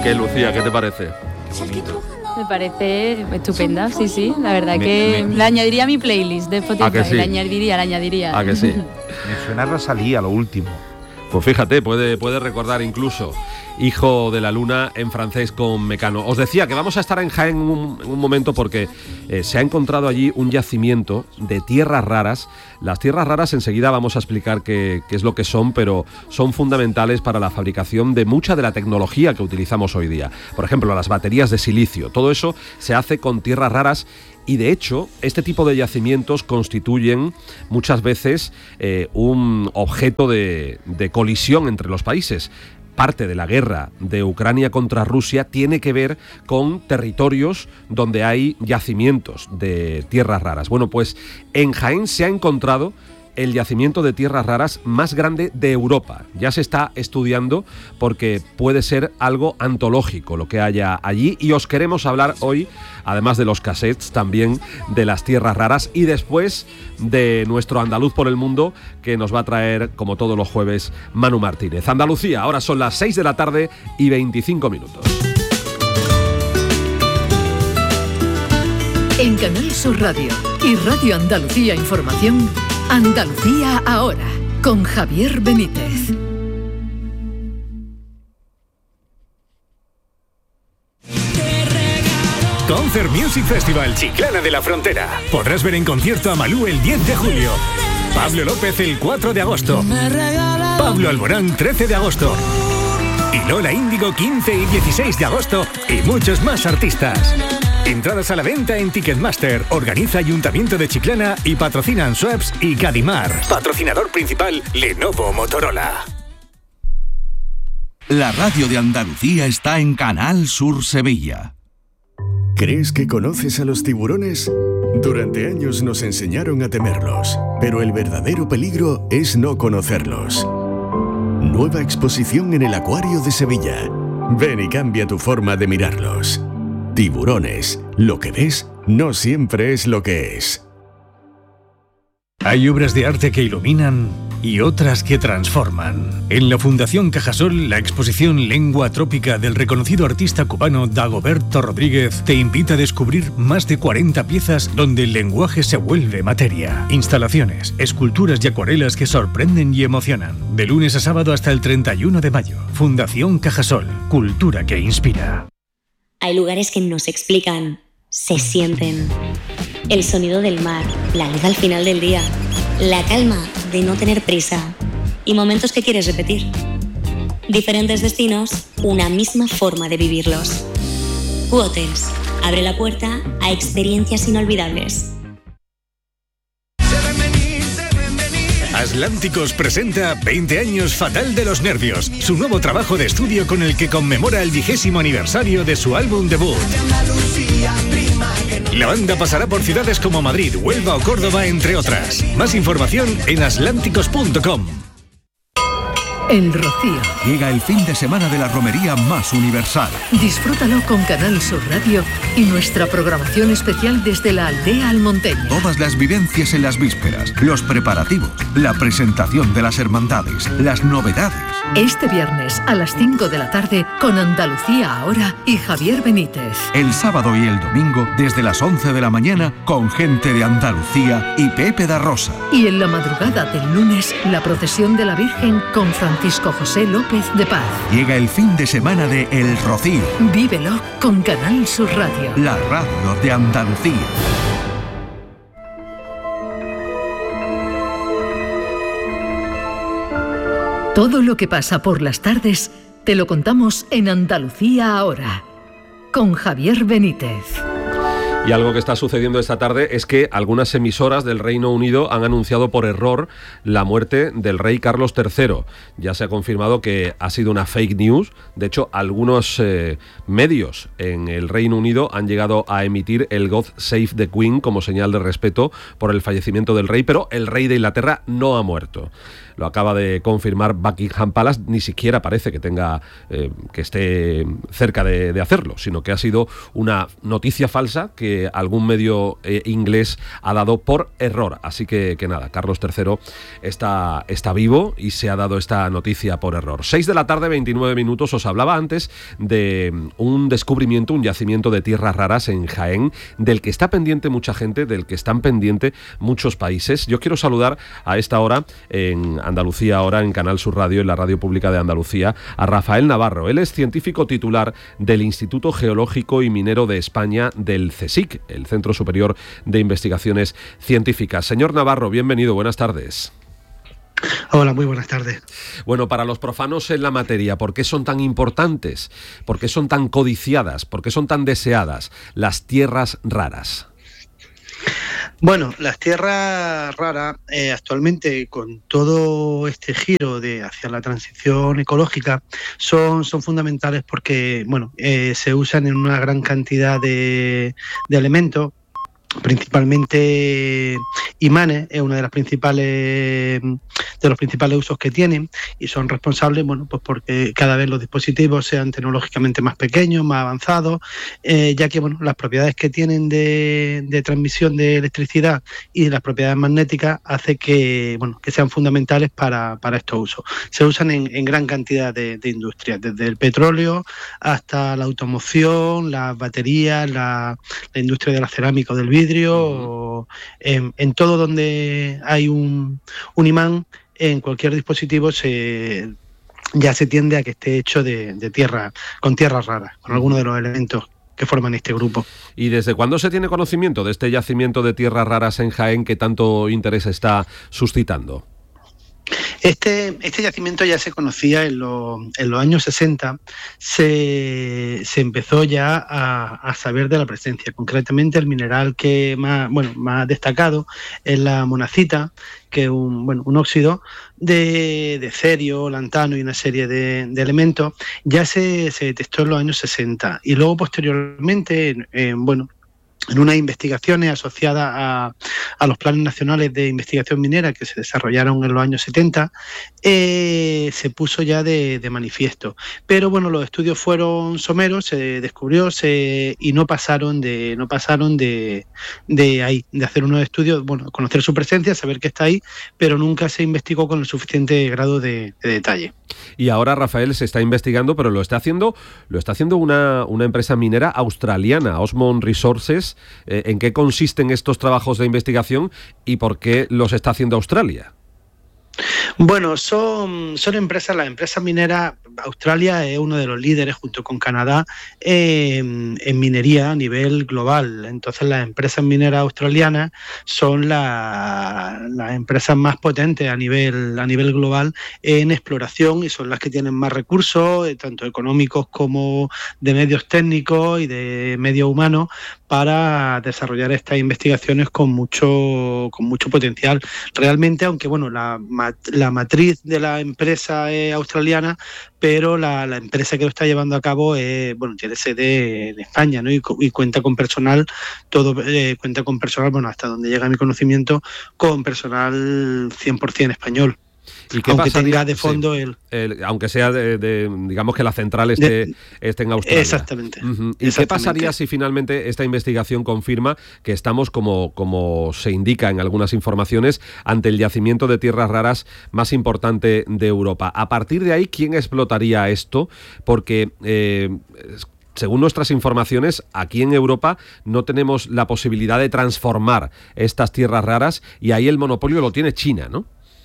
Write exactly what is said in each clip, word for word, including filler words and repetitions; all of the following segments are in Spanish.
¿Qué, Lucía, qué te parece? Me parece estupenda, sí, sí. La verdad me, que me, le añadiría a mi playlist de Spotify. ¿A que sí? Le añadiría, le añadiría. ¿A que sí? Me suena a Rosalía, lo último. Pues fíjate, puede, puede recordar incluso Hijo de la Luna en francés con Mecano. Os decía que vamos a estar en Jaén un, un momento porque eh, se ha encontrado allí un yacimiento de tierras raras. Las tierras raras enseguida vamos a explicar qué, qué es lo que son, pero son fundamentales para la fabricación de mucha de la tecnología que utilizamos hoy día. Por ejemplo, las baterías de silicio. Todo eso se hace con tierras raras. Y de hecho, este tipo de yacimientos constituyen muchas veces eh, un objeto de, de colisión entre los países. Parte de la guerra de Ucrania contra Rusia tiene que ver con territorios donde hay yacimientos de tierras raras. Bueno, pues en Jaén se ha encontrado el yacimiento de tierras raras más grande de Europa. Ya se está estudiando porque puede ser algo antológico lo que haya allí, y os queremos hablar hoy, además de los cassettes, también de las tierras raras, y después de nuestro andaluz por el mundo que nos va a traer, como todos los jueves, Manu Martínez. Andalucía, ahora son las seis de la tarde y veinticinco minutos. En Canal Sur Radio y Radio Andalucía Información, Andalucía ahora, con Javier Benítez. Concert Music Festival Chiclana de la Frontera. Podrás ver en concierto a Malú el diez de julio, Pablo López el cuatro de agosto, Pablo Alborán trece de agosto y Lola Índigo quince y dieciséis de agosto, y muchos más artistas. Entradas a la venta en Ticketmaster. Organiza Ayuntamiento de Chiclana y patrocinan Schweppes y Cadimar. Patrocinador principal, Lenovo Motorola. La radio de Andalucía está en Canal Sur Sevilla. ¿Crees que conoces a los tiburones? Durante años nos enseñaron a temerlos, pero el verdadero peligro es no conocerlos. Nueva exposición en el Acuario de Sevilla. Ven y cambia tu forma de mirarlos. Tiburones. Lo que ves no siempre es lo que es. Hay obras de arte que iluminan y otras que transforman. En la Fundación Cajasol, la exposición Lengua Trópica del reconocido artista cubano Dagoberto Rodríguez te invita a descubrir más de cuarenta piezas donde el lenguaje se vuelve materia. Instalaciones, esculturas y acuarelas que sorprenden y emocionan. De lunes a sábado hasta el treinta y uno de mayo. Fundación Cajasol. Cultura que inspira. Hay lugares que no se explican, se sienten. El sonido del mar, la luz al final del día, la calma de no tener prisa y momentos que quieres repetir. Diferentes destinos, una misma forma de vivirlos. Q-Hotels abre la puerta a experiencias inolvidables. Atlánticos presenta veinte años Fatal de los Nervios, su nuevo trabajo de estudio con el que conmemora el vigésimo aniversario de su álbum debut. La banda pasará por ciudades como Madrid, Huelva o Córdoba, entre otras. Más información en atlánticos punto com. El Rocío. Llega el fin de semana de la romería más universal. Disfrútalo con Canal Sur Radio y nuestra programación especial desde la aldea almonteña. Todas las vivencias en las vísperas, los preparativos, la presentación de las hermandades, las novedades. Este viernes a las cinco de la tarde con Andalucía Ahora y Javier Benítez. El sábado y el domingo desde las once de la mañana con gente de Andalucía y Pepe da Rosa. Y en la madrugada del lunes la procesión de la Virgen con Francisco José López de Paz. Llega el fin de semana de El Rocío. Vívelo con Canal Sur Radio. La radio de Andalucía. Todo lo que pasa por las tardes te lo contamos en Andalucía Ahora, con Javier Benítez. Y algo que está sucediendo esta tarde es que algunas emisoras del Reino Unido han anunciado por error la muerte del rey Carlos tercero. Ya se ha confirmado que ha sido una fake news. De hecho, algunos eh, medios en el Reino Unido han llegado a emitir el God Save the Queen como señal de respeto por el fallecimiento del rey, pero el rey de Inglaterra no ha muerto. lo acaba de confirmar Buckingham Palace, ni siquiera parece que tenga eh, que esté cerca de, de hacerlo, sino que ha sido una noticia falsa que algún medio eh, inglés ha dado por error. Así que, que nada, Carlos tercero está, está vivo y se ha dado esta noticia por error. seis de la tarde, veintinueve minutos. Os hablaba antes de un descubrimiento, un yacimiento de tierras raras en Jaén, del que está pendiente mucha gente, del que están pendientes muchos países. Yo quiero saludar a esta hora en Andalucía Ahora, en Canal Sur Radio, en la Radio Pública de Andalucía, a Rafael Navarro. Él es científico titular del Instituto Geológico y Minero de España, del CSIC, el Centro Superior de Investigaciones Científicas. Señor Navarro, bienvenido, buenas tardes. Hola, muy buenas tardes. Bueno, para los profanos en la materia, ¿por qué son tan importantes? ¿Por qué son tan codiciadas? ¿Por qué son tan deseadas las tierras raras? Bueno, las tierras raras eh, actualmente, con todo este giro de hacia la transición ecológica, son, son fundamentales porque bueno, eh, se usan en una gran cantidad de, de elementos, principalmente imanes, es una de las principales de los principales usos que tienen, y son responsables, bueno, pues porque cada vez los dispositivos sean tecnológicamente más pequeños, más avanzados, eh, ya que bueno, las propiedades que tienen de, de transmisión de electricidad y las propiedades magnéticas hace que bueno, que sean fundamentales para, para estos usos. Se usan en, en gran cantidad de, de industrias, desde el petróleo hasta la automoción, las baterías, la, la industria de la cerámica o del vidrio, o en, en todo donde hay un, un imán, en cualquier dispositivo se ya se tiende a que esté hecho de, de tierra, con tierras raras, con algunos de los elementos que forman este grupo. ¿Y desde cuándo se tiene conocimiento de este yacimiento de tierras raras en Jaén que tanto interés está suscitando? Este, este yacimiento ya se conocía en, lo, en los años sesenta, se, se empezó ya a, a saber de la presencia. Concretamente el mineral que más, bueno, más destacado es la monacita, que es un, bueno, un óxido de, de cerio, lantano y una serie de, de elementos. Ya se, se detectó en los años sesenta y luego posteriormente, eh, bueno, en unas investigaciones asociadas a, a los planes nacionales de investigación minera que se desarrollaron en los años setenta, eh, se puso ya de, de manifiesto. Pero bueno, los estudios fueron someros, se descubrió se, y no pasaron de no pasaron de, de ahí, de hacer unos estudios, bueno, conocer su presencia, saber que está ahí, pero nunca se investigó con el suficiente grado de, de detalle. Y ahora, Rafael, se está investigando, pero lo está haciendo, lo está haciendo una, una empresa minera australiana, Osmond Resources. Eh, ¿En qué consisten estos trabajos de investigación y por qué los está haciendo Australia? Bueno, son, son empresas, las empresas mineras, Australia es uno de los líderes junto con Canadá en, en minería a nivel global. Entonces las empresas mineras australianas son la, las empresas más potentes a nivel, a nivel global en exploración y son las que tienen más recursos, tanto económicos como de medios técnicos y de medios humanos, para desarrollar estas investigaciones con mucho, con mucho potencial. Realmente, aunque bueno, la, la matriz de la empresa es australiana, pero la, la empresa que lo está llevando a cabo es, bueno, tiene sede en España, ¿no? Y, y cuenta con personal, todo eh, cuenta con personal, bueno, hasta donde llega mi conocimiento, con personal cien por ciento español. ¿Y qué aunque pasaría, tenga de fondo sí, el... el... Aunque sea, de, de, digamos que la central esté, de, esté en Australia. Exactamente. Uh-huh. ¿Y exactamente. qué pasaría si finalmente esta investigación confirma que estamos, como, como se indica en algunas informaciones, ante el yacimiento de tierras raras más importante de Europa? A partir de ahí, ¿quién explotaría esto? Porque... Eh, según nuestras informaciones, aquí en Europa no tenemos la posibilidad de transformar estas tierras raras y ahí el monopolio lo tiene China, ¿no?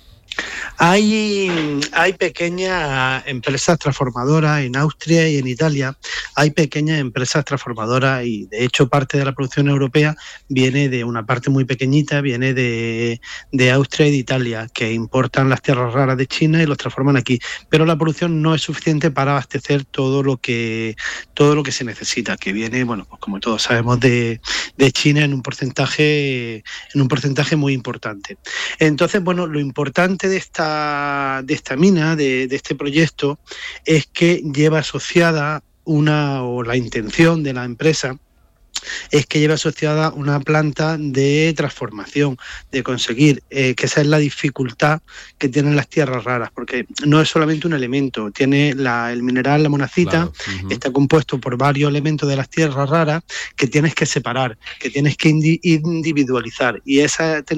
Hay, hay pequeñas empresas transformadoras en Austria y en Italia, hay pequeñas empresas transformadoras y de hecho parte de la producción europea viene de una parte muy pequeñita, viene de, de Austria y de Italia, que importan las tierras raras de China y los transforman aquí, pero la producción no es suficiente para abastecer todo lo que, todo lo que se necesita, que viene, bueno, pues como todos sabemos, de, de China en un porcentaje, en un porcentaje muy importante. Entonces, bueno, lo importante de esta, de esta mina, de, de este proyecto, es que lleva asociada una, o la intención de la empresa, es que lleva asociada una planta de transformación, de conseguir, eh, que esa es la dificultad que tienen las tierras raras, porque no es solamente un elemento, tiene la, el mineral, la monacita, claro. uh-huh. está compuesto por varios elementos de las tierras raras que tienes que separar, que tienes que indi- individualizar, y esa